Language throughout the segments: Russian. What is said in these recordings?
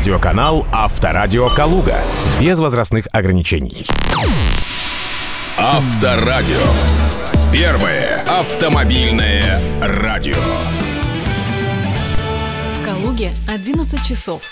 Радиоканал «Авторадио Калуга». Без возрастных ограничений. Авторадио. Первое автомобильное радио. В Калуге 11 часов.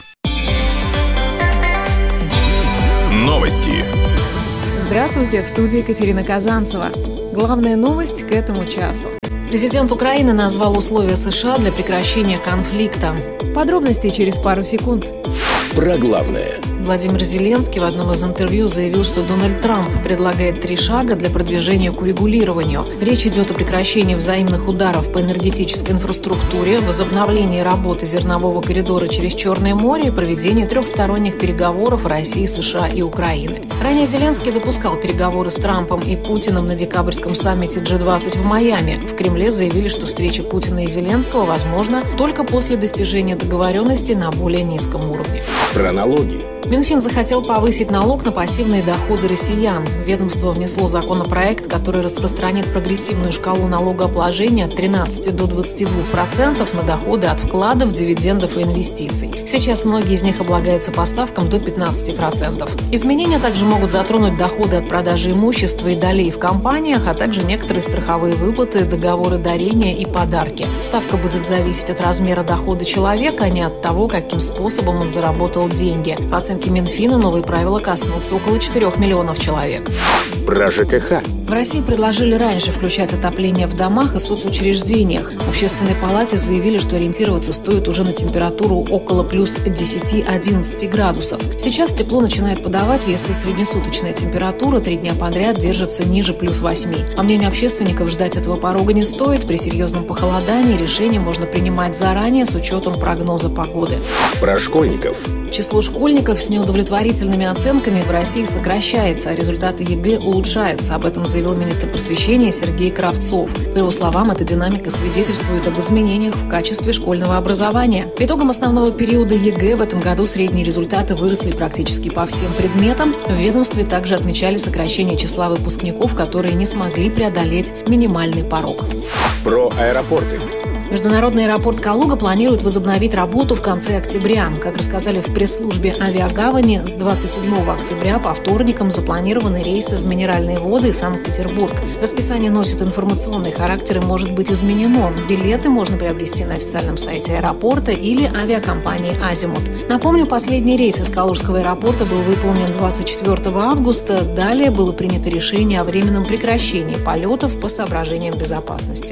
Новости. Здравствуйте, в студии Екатерина Казанцева. Главная новость к этому часу. Президент Украины назвал условия США для прекращения конфликта. Подробности через пару секунд. Про главное. Владимир Зеленский в одном из интервью заявил, что Дональд Трамп предлагает 3 шага для продвижения к урегулированию. Речь идет о прекращении взаимных ударов по энергетической инфраструктуре, возобновлении работы зернового коридора через Черное море и проведении трехсторонних переговоров России, США и Украины. Ранее Зеленский допускал переговоры с Трампом и Путиным на декабрьском саммите G20 в Майами. В Кремле заявили, что встреча Путина и Зеленского возможна только после достижения договоренности на более низком уровне. Про налоги. Минфин захотел повысить налог на пассивные доходы россиян. Ведомство внесло законопроект, который распространит прогрессивную шкалу налогообложения от 13 до 22% на доходы от вкладов, дивидендов и инвестиций. Сейчас многие из них облагаются по ставкам до 15%. Изменения также могут затронуть доходы от продажи имущества и долей в компаниях, а также некоторые страховые выплаты, договоры дарения и подарки. Ставка будет зависеть от размера дохода человека, а не от того, каким способом он заработал деньги. По оценке Минфина, новые правила коснутся около 4 миллионов человек. Про ЖКХ. В России предложили раньше включать отопление в домах и соцучреждениях. В Общественной палате заявили, что ориентироваться стоит уже на температуру около плюс 10-11 градусов. Сейчас тепло начинает подавать, если среднесуточная температура 3 дня подряд держится ниже плюс 8. По мнению общественников, ждать этого порога не стоит. При серьезном похолодании решение можно принимать заранее с учетом прогноза погоды. Про школьников. Число школьников с неудовлетворительными оценками в России сокращается, а результаты ЕГЭ улучшаются. Об этом заявил министр просвещения Сергей Кравцов. По его словам, эта динамика свидетельствует об изменениях в качестве школьного образования. По итогам основного периода ЕГЭ в этом году средние результаты выросли практически по всем предметам. В ведомстве также отмечали сокращение числа выпускников, которые не смогли преодолеть минимальный порог. Про аэропорты. Международный аэропорт Калуга планирует возобновить работу в конце октября. Как рассказали в пресс-службе авиагавани, с 27 октября по вторникам запланированы рейсы в Минеральные воды и Санкт-Петербург. Расписание носит информационный характер и может быть изменено. Билеты можно приобрести на официальном сайте аэропорта или авиакомпании «Азимут». Напомню, последний рейс из Калужского аэропорта был выполнен 24 августа. Далее было принято решение о временном прекращении полетов по соображениям безопасности.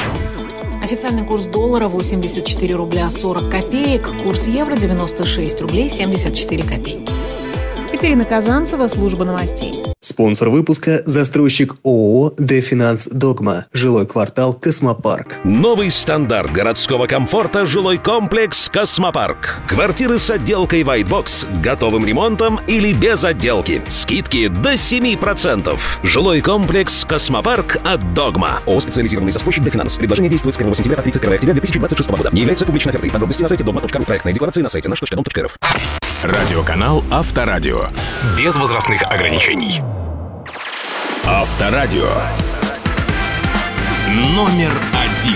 Официальный курс доллара 84 рубля 40 копеек, курс евро 96 рублей 74 копейки. Екатерина Казанцева, служба новостей. Спонсор выпуска – застройщик ООО «Дефинанс Догма». Жилой квартал «Космопарк». Новый стандарт городского комфорта – жилой комплекс «Космопарк». Квартиры с отделкой White Box, готовым ремонтом или без отделки. Скидки до 7%. Жилой комплекс «Космопарк» от «Догма». ООО «Специализированный застройщик Дефинанс». Предложение действует с 1 сентября по 31 октября 2026 года. Не является публичной офертой. Подробности на сайте dogma.ru. Проектная декларация на сайте наш.дом.рф. Радиоканал «Авторадио». Без возрастных ограничений. Авторадио. Номер 1.